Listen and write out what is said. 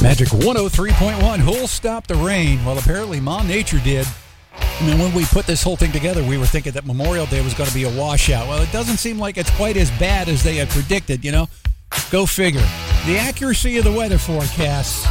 Magic 103.1. Who'll stop the rain? Well, apparently Mom Nature did. And then when we put this whole thing together, we were thinking that Memorial Day was going to be a washout. Well, it doesn't seem like it's quite as bad as they had predicted, you know? Go figure. The accuracy of the weather forecasts